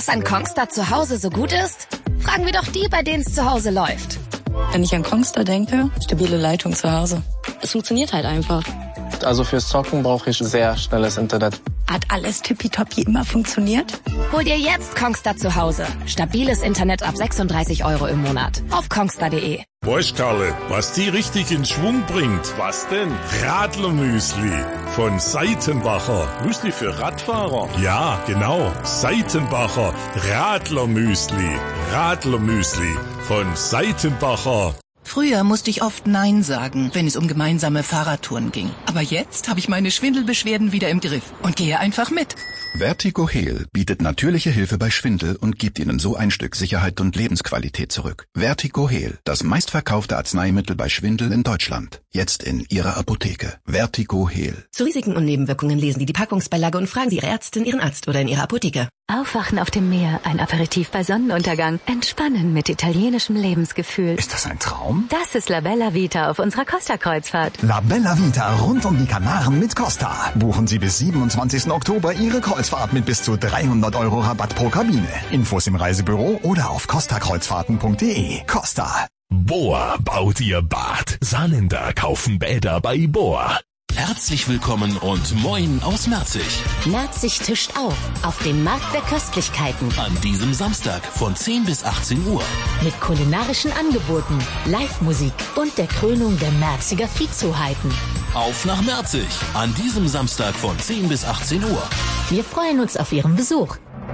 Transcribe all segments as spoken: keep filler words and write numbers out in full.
Was an Kongstar zu Hause so gut ist? Fragen wir doch die, bei denen es zu Hause läuft. Wenn ich an Kongstar denke, stabile Leitung zu Hause. Es funktioniert halt einfach. Also fürs Zocken brauche ich sehr schnelles Internet. Hat alles tippitoppi immer funktioniert? Hol dir jetzt Kongstar zu Hause. Stabiles Internet ab sechsunddreißig Euro im Monat. Auf kongstar punkt de. Weißt Karle, was die richtig in Schwung bringt? Was denn? Radlermüsli von Seitenbacher. Müsli für Radfahrer? Ja, genau. Seitenbacher Radlermüsli. Radlermüsli von Seitenbacher. Früher musste ich oft Nein sagen, wenn es um gemeinsame Fahrradtouren ging. Aber jetzt habe ich meine Schwindelbeschwerden wieder im Griff und gehe einfach mit. Vertigo Heal bietet natürliche Hilfe bei Schwindel und gibt Ihnen so ein Stück Sicherheit und Lebensqualität zurück. Vertigo Heal, das meistverkaufte Arzneimittel bei Schwindel in Deutschland. Jetzt in Ihrer Apotheke. Vertigo Heal. Zu Risiken und Nebenwirkungen lesen Sie die Packungsbeilage und fragen Sie Ihre Ärztin, Ihren Arzt oder in Ihrer Apotheke. Aufwachen auf dem Meer, ein Aperitif bei Sonnenuntergang. Entspannen mit italienischem Lebensgefühl. Ist das ein Traum? Das ist La Bella Vita auf unserer Costa-Kreuzfahrt. La Bella Vita rund um die Kanaren mit Costa. Buchen Sie bis siebenundzwanzigsten Oktober Ihre Kreuzfahrt mit bis zu dreihundert Euro Rabatt pro Kabine. Infos im Reisebüro oder auf costa kreuzfahrten punkt de. Costa. Bohr baut ihr Bad. Saarländer kaufen Bäder bei Bohr. Herzlich willkommen und moin aus Merzig. Merzig tischt auf, auf dem Markt der Köstlichkeiten. An diesem Samstag von zehn bis achtzehn Uhr. Mit kulinarischen Angeboten, Live-Musik und der Krönung der Merziger Viehzuheiten. Auf nach Merzig, an diesem Samstag von zehn bis achtzehn Uhr. Wir freuen uns auf Ihren Besuch.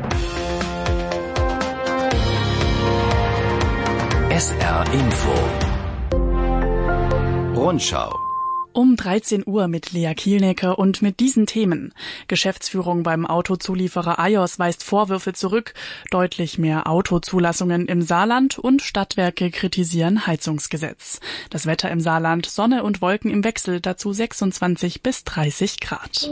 S R Info. Rundschau. Um dreizehn Uhr mit Lea Kielnecker und mit diesen Themen. Geschäftsführung beim Autozulieferer Ajos weist Vorwürfe zurück, deutlich mehr Autozulassungen im Saarland und Stadtwerke kritisieren Heizungsgesetz. Das Wetter im Saarland, Sonne und Wolken im Wechsel, dazu sechsundzwanzig bis dreißig Grad.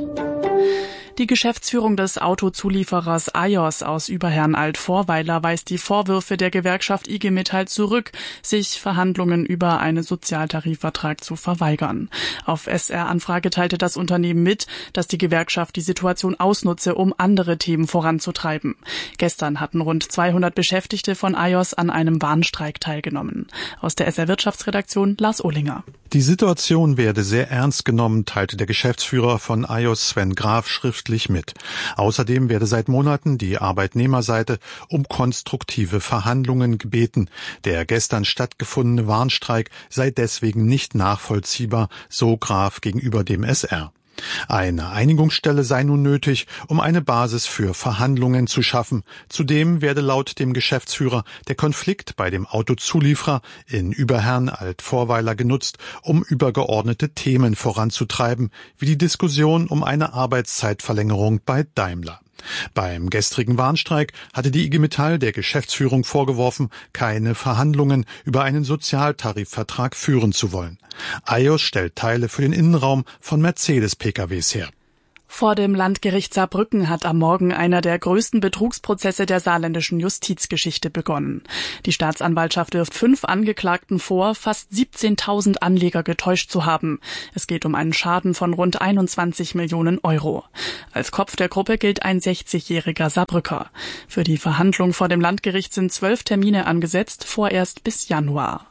Die Geschäftsführung des Autozulieferers Ajos aus Überherrn-Alt-Vorweiler weist die Vorwürfe der Gewerkschaft I G Metall zurück, sich Verhandlungen über einen Sozialtarifvertrag zu verweigern. Auf S R-Anfrage teilte das Unternehmen mit, dass die Gewerkschaft die Situation ausnutze, um andere Themen voranzutreiben. Gestern hatten rund zweihundert Beschäftigte von Ajos an einem Warnstreik teilgenommen. Aus der S R-Wirtschaftsredaktion Lars Ohlinger. Die Situation werde sehr ernst genommen, teilte der Geschäftsführer von Ajos Sven Graf schriftlich mit. Außerdem werde seit Monaten die Arbeitnehmerseite um konstruktive Verhandlungen gebeten. Der gestern stattgefundene Warnstreik sei deswegen nicht nachvollziehbar, so Graf gegenüber dem S R. Eine Einigungsstelle sei nun nötig, um eine Basis für Verhandlungen zu schaffen. Zudem werde laut dem Geschäftsführer der Konflikt bei dem Autozulieferer in Überherrn-Alt-Vorweiler genutzt, um übergeordnete Themen voranzutreiben, wie die Diskussion um eine Arbeitszeitverlängerung bei Daimler. Beim gestrigen Warnstreik hatte die I G Metall der Geschäftsführung vorgeworfen, keine Verhandlungen über einen Sozialtarifvertrag führen zu wollen. Ajos stellt Teile für den Innenraum von Mercedes-P K Ws her. Vor dem Landgericht Saarbrücken hat am Morgen einer der größten Betrugsprozesse der saarländischen Justizgeschichte begonnen. Die Staatsanwaltschaft wirft fünf Angeklagten vor, fast siebzehntausend Anleger getäuscht zu haben. Es geht um einen Schaden von rund einundzwanzig Millionen Euro. Als Kopf der Gruppe gilt ein sechzigjähriger Saarbrücker. Für die Verhandlung vor dem Landgericht sind zwölf Termine angesetzt, vorerst bis Januar.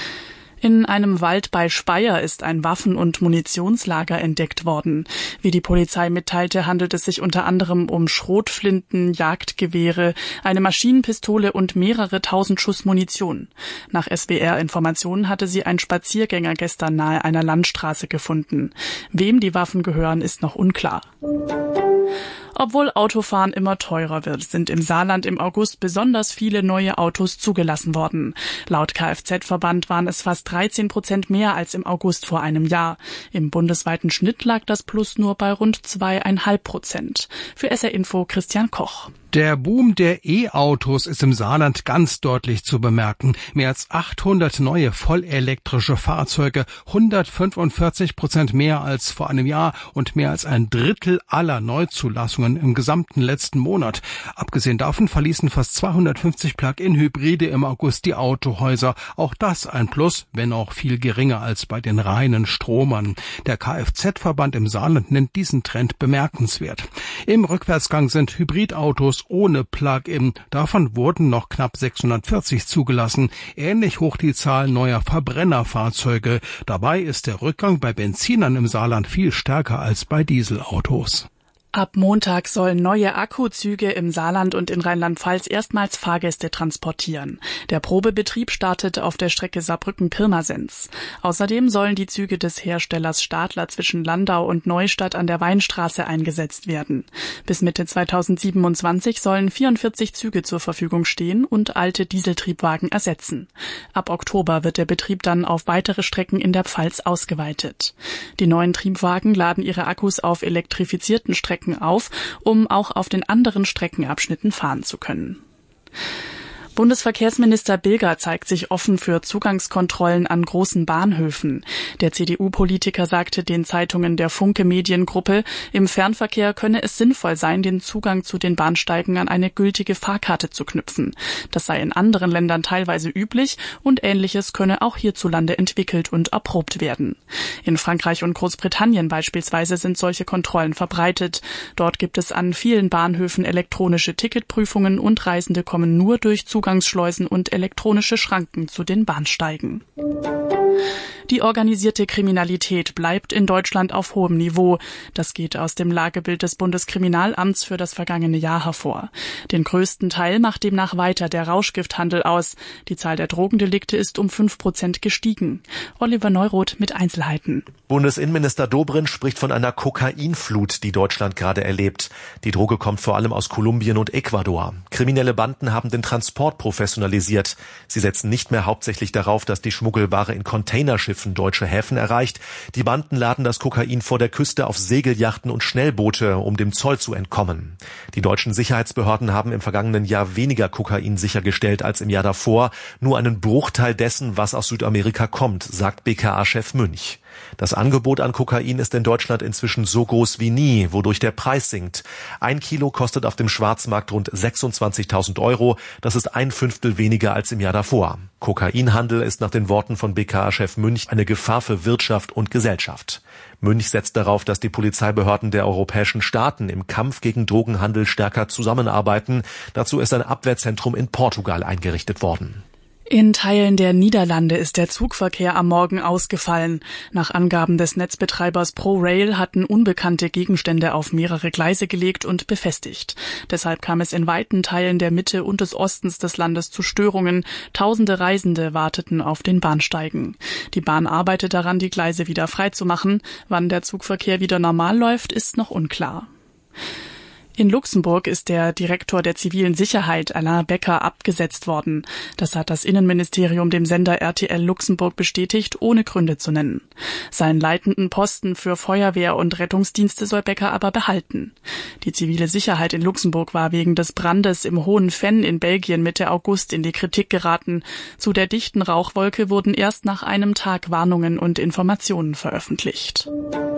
In einem Wald bei Speyer ist ein Waffen- und Munitionslager entdeckt worden. Wie die Polizei mitteilte, handelt es sich unter anderem um Schrotflinten, Jagdgewehre, eine Maschinenpistole und mehrere tausend Schuss Munition. Nach S W R-Informationen hatte sie ein Spaziergänger gestern nahe einer Landstraße gefunden. Wem die Waffen gehören, ist noch unklar. Obwohl Autofahren immer teurer wird, sind im Saarland im August besonders viele neue Autos zugelassen worden. Laut Kfz-Verband waren es fast dreizehn Prozent mehr als im August vor einem Jahr. Im bundesweiten Schnitt lag das Plus nur bei rund zweieinhalb Prozent. Für S R Info Christian Koch. Der Boom der E-Autos ist im Saarland ganz deutlich zu bemerken. Mehr als achthundert neue vollelektrische Fahrzeuge, hundertfünfundvierzig Prozent mehr als vor einem Jahr und mehr als ein Drittel aller Neuzulassungen im gesamten letzten Monat. Abgesehen davon verließen fast zweihundertfünfzig Plug-in-Hybride im August die Autohäuser. Auch das ein Plus, wenn auch viel geringer als bei den reinen Stromern. Der Kfz-Verband im Saarland nennt diesen Trend bemerkenswert. Im Rückwärtsgang sind Hybridautos ohne Plug-in. Davon wurden noch knapp sechshundertvierzig zugelassen. Ähnlich hoch die Zahl neuer Verbrennerfahrzeuge. Dabei ist der Rückgang bei Benzinern im Saarland viel stärker als bei Dieselautos. Ab Montag sollen neue Akkuzüge im Saarland und in Rheinland-Pfalz erstmals Fahrgäste transportieren. Der Probebetrieb startet auf der Strecke Saarbrücken-Pirmasens. Außerdem sollen die Züge des Herstellers Stadler zwischen Landau und Neustadt an der Weinstraße eingesetzt werden. Bis Mitte zweitausendsiebenundzwanzig sollen vierundvierzig Züge zur Verfügung stehen und alte Dieseltriebwagen ersetzen. Ab Oktober wird der Betrieb dann auf weitere Strecken in der Pfalz ausgeweitet. Die neuen Triebwagen laden ihre Akkus auf elektrifizierten Strecken auf, um auch auf den anderen Streckenabschnitten fahren zu können. Bundesverkehrsminister Bilger zeigt sich offen für Zugangskontrollen an großen Bahnhöfen. Der C D U-Politiker sagte den Zeitungen der Funke Mediengruppe, im Fernverkehr könne es sinnvoll sein, den Zugang zu den Bahnsteigen an eine gültige Fahrkarte zu knüpfen. Das sei in anderen Ländern teilweise üblich und Ähnliches könne auch hierzulande entwickelt und erprobt werden. In Frankreich und Großbritannien beispielsweise sind solche Kontrollen verbreitet. Dort gibt es an vielen Bahnhöfen elektronische Ticketprüfungen und Reisende kommen nur durch Zugang Zugangsschleusen und elektronische Schranken zu den Bahnsteigen. Die organisierte Kriminalität bleibt in Deutschland auf hohem Niveau. Das geht aus dem Lagebild des Bundeskriminalamts für das vergangene Jahr hervor. Den größten Teil macht demnach weiter der Rauschgifthandel aus. Die Zahl der Drogendelikte ist um fünf Prozent gestiegen. Oliver Neuroth mit Einzelheiten. Bundesinnenminister Dobrindt spricht von einer Kokainflut, die Deutschland gerade erlebt. Die Droge kommt vor allem aus Kolumbien und Ecuador. Kriminelle Banden haben den Transport professionalisiert. Sie setzen nicht mehr hauptsächlich darauf, dass die Schmuggelware in Containerschiffen deutsche Häfen erreicht. Die Banden laden das Kokain vor der Küste auf Segelyachten und Schnellboote, um dem Zoll zu entkommen. Die deutschen Sicherheitsbehörden haben im vergangenen Jahr weniger Kokain sichergestellt als im Jahr davor. Nur einen Bruchteil dessen, was aus Südamerika kommt, sagt B K A-Chef Münch. Das Angebot an Kokain ist in Deutschland inzwischen so groß wie nie, wodurch der Preis sinkt. Ein Kilo kostet auf dem Schwarzmarkt rund sechsundzwanzigtausend Euro. Das ist ein Fünftel weniger als im Jahr davor. Kokainhandel ist nach den Worten von B K A-Chef Münch eine Gefahr für Wirtschaft und Gesellschaft. Münch setzt darauf, dass die Polizeibehörden der europäischen Staaten im Kampf gegen Drogenhandel stärker zusammenarbeiten. Dazu ist ein Abwehrzentrum in Portugal eingerichtet worden. In Teilen der Niederlande ist der Zugverkehr am Morgen ausgefallen. Nach Angaben des Netzbetreibers ProRail hatten Unbekannte Gegenstände auf mehrere Gleise gelegt und befestigt. Deshalb kam es in weiten Teilen der Mitte und des Ostens des Landes zu Störungen. Tausende Reisende warteten auf den Bahnsteigen. Die Bahn arbeitet daran, die Gleise wieder freizumachen. Wann der Zugverkehr wieder normal läuft, ist noch unklar. In Luxemburg ist der Direktor der zivilen Sicherheit, Alain Becker, abgesetzt worden. Das hat das Innenministerium dem Sender R T L Luxemburg bestätigt, ohne Gründe zu nennen. Seinen leitenden Posten für Feuerwehr und Rettungsdienste soll Becker aber behalten. Die zivile Sicherheit in Luxemburg war wegen des Brandes im Hohen Venn in Belgien Mitte August in die Kritik geraten. Zu der dichten Rauchwolke wurden erst nach einem Tag Warnungen und Informationen veröffentlicht.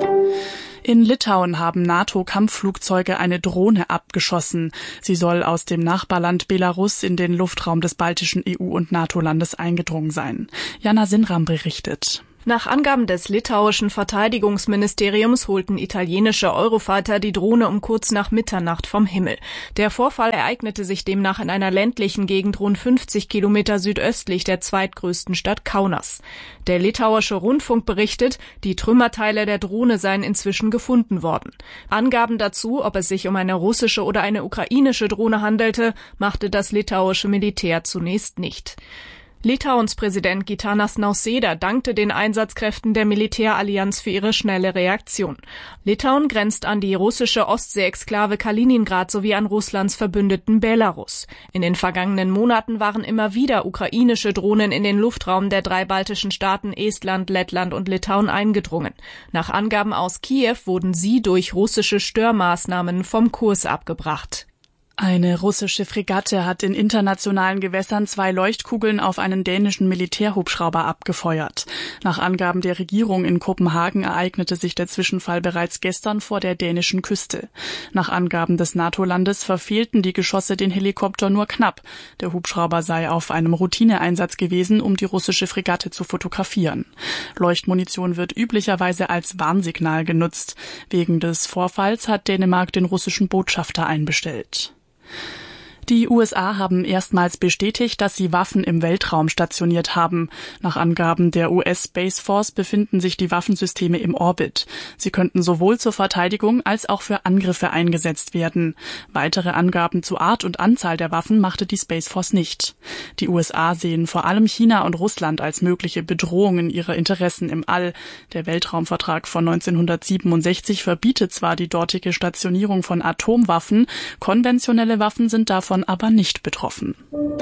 In Litauen haben NATO-Kampfflugzeuge eine Drohne abgeschossen. Sie soll aus dem Nachbarland Belarus in den Luftraum des baltischen E U- und NATO-Landes eingedrungen sein. Jana Sinram berichtet. Nach Angaben des litauischen Verteidigungsministeriums holten italienische Eurofighter die Drohne um kurz nach Mitternacht vom Himmel. Der Vorfall ereignete sich demnach in einer ländlichen Gegend rund fünfzig Kilometer südöstlich der zweitgrößten Stadt Kaunas. Der litauische Rundfunk berichtet, die Trümmerteile der Drohne seien inzwischen gefunden worden. Angaben dazu, ob es sich um eine russische oder eine ukrainische Drohne handelte, machte das litauische Militär zunächst nicht. Litauens Präsident Gitanas Nausėda dankte den Einsatzkräften der Militärallianz für ihre schnelle Reaktion. Litauen grenzt an die russische Ostsee-Exklave Kaliningrad sowie an Russlands Verbündeten Belarus. In den vergangenen Monaten waren immer wieder ukrainische Drohnen in den Luftraum der drei baltischen Staaten Estland, Lettland und Litauen eingedrungen. Nach Angaben aus Kiew wurden sie durch russische Störmaßnahmen vom Kurs abgebracht. Eine russische Fregatte hat in internationalen Gewässern zwei Leuchtkugeln auf einen dänischen Militärhubschrauber abgefeuert. Nach Angaben der Regierung in Kopenhagen ereignete sich der Zwischenfall bereits gestern vor der dänischen Küste. Nach Angaben des NATO-Landes verfehlten die Geschosse den Helikopter nur knapp. Der Hubschrauber sei auf einem Routineeinsatz gewesen, um die russische Fregatte zu fotografieren. Leuchtmunition wird üblicherweise als Warnsignal genutzt. Wegen des Vorfalls hat Dänemark den russischen Botschafter einbestellt. Die U S A haben erstmals bestätigt, dass sie Waffen im Weltraum stationiert haben. Nach Angaben der U S Space Force befinden sich die Waffensysteme im Orbit. Sie könnten sowohl zur Verteidigung als auch für Angriffe eingesetzt werden. Weitere Angaben zu Art und Anzahl der Waffen machte die Space Force nicht. Die U S A sehen vor allem China und Russland als mögliche Bedrohungen ihrer Interessen im All. Der Weltraumvertrag von neunzehnhundertsiebenundsechzig verbietet zwar die dortige Stationierung von Atomwaffen, konventionelle Waffen sind davon aber nicht betroffen.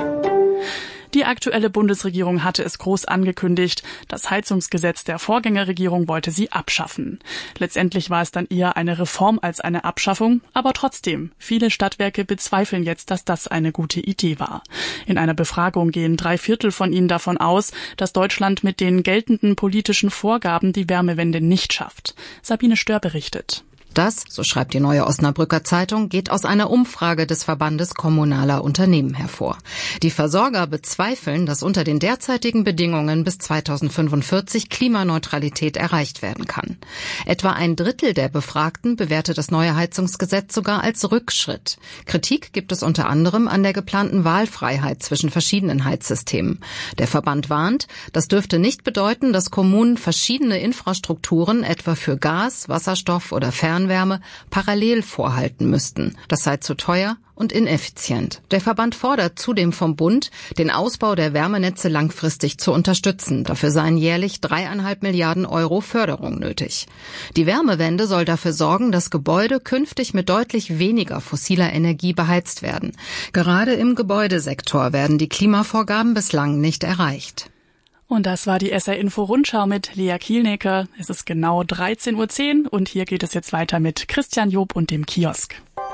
Die aktuelle Bundesregierung hatte es groß angekündigt. Das Heizungsgesetz der Vorgängerregierung wollte sie abschaffen. Letztendlich war es dann eher eine Reform als eine Abschaffung, aber trotzdem, viele Stadtwerke bezweifeln jetzt, dass das eine gute Idee war. In einer Befragung gehen drei Viertel von ihnen davon aus, dass Deutschland mit den geltenden politischen Vorgaben die Wärmewende nicht schafft. Sabine Stör berichtet. Das, so schreibt die Neue Osnabrücker Zeitung, geht aus einer Umfrage des Verbandes kommunaler Unternehmen hervor. Die Versorger bezweifeln, dass unter den derzeitigen Bedingungen bis zweitausendfünfundvierzig Klimaneutralität erreicht werden kann. Etwa ein Drittel der Befragten bewertet das neue Heizungsgesetz sogar als Rückschritt. Kritik gibt es unter anderem an der geplanten Wahlfreiheit zwischen verschiedenen Heizsystemen. Der Verband warnt, das dürfte nicht bedeuten, dass Kommunen verschiedene Infrastrukturen etwa für Gas, Wasserstoff oder Fernwärme parallel vorhalten müssten. Das sei zu teuer und ineffizient. Der Verband fordert zudem vom Bund, den Ausbau der Wärmenetze langfristig zu unterstützen. Dafür seien jährlich dreieinhalb Milliarden Euro Förderung nötig. Die Wärmewende soll dafür sorgen, dass Gebäude künftig mit deutlich weniger fossiler Energie beheizt werden. Gerade im Gebäudesektor werden die Klimavorgaben bislang nicht erreicht. Und das war die S R-Info-Rundschau mit Lea Kielnecker. Es ist genau dreizehn Uhr zehn und hier geht es jetzt weiter mit Christian Job und dem Kiosk.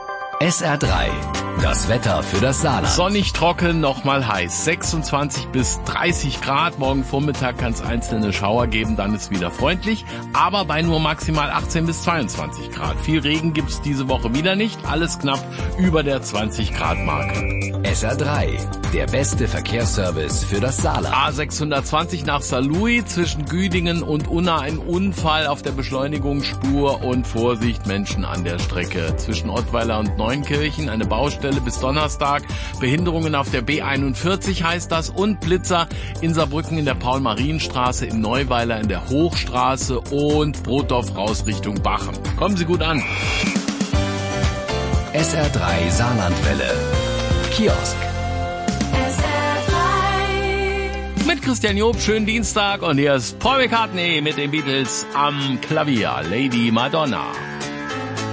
S R drei, das Wetter für das Saarland. Sonnig, trocken, nochmal heiß. sechsundzwanzig bis dreißig Grad. Morgen Vormittag kann es einzelne Schauer geben, dann ist wieder freundlich. Aber bei nur maximal achtzehn bis zweiundzwanzig Grad. Viel Regen gibt's diese Woche wieder nicht. Alles knapp über der zwanzig Grad Marke. S R drei, der beste Verkehrsservice für das Saarland. A sechshundertzwanzig nach Saarlouis, zwischen Güdingen und Unna ein Unfall auf der Beschleunigungsspur und Vorsicht, Menschen an der Strecke. Zwischen Ottweiler und Neunkirchen eine Baustelle bis Donnerstag. Behinderungen auf der B einundvierzig heißt das und Blitzer in Saarbrücken in der Paul-Marien-Straße, in Neuweiler in der Hochstraße und Brotdorf raus Richtung Bachem. Kommen Sie gut an. S R drei Saarlandwelle. Kiosk. Mit Christian Job, schönen Dienstag und hier ist Paul McCartney mit den Beatles am Klavier, Lady Madonna.